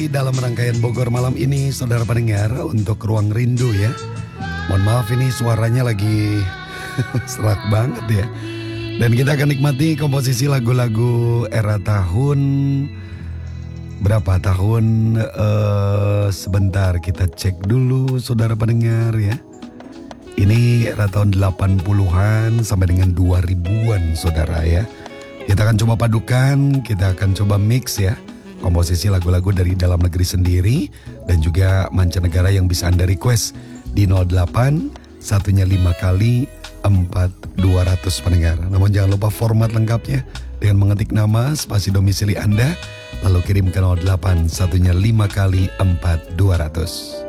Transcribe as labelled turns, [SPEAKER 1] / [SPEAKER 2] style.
[SPEAKER 1] kembali dalam rangkaian Bogor malam ini, saudara pendengar, untuk Ruang Rindu ya. Mohon maaf ini suaranya lagi serak banget ya. Dan kita akan nikmati komposisi lagu-lagu era tahun berapa tahun, sebentar kita cek dulu saudara pendengar ya. Ini era tahun 80-an sampai dengan 2000-an saudara ya. Kita akan coba padukan, kita akan coba mix ya. Komposisi lagu-lagu dari dalam negeri sendiri dan juga mancanegara yang bisa Anda request di 08 satunya 5 kali 4 200 pendengar. Namun jangan lupa format lengkapnya dengan mengetik nama, spasi domisili Anda, lalu kirim ke 08 satunya 5 kali 4 200.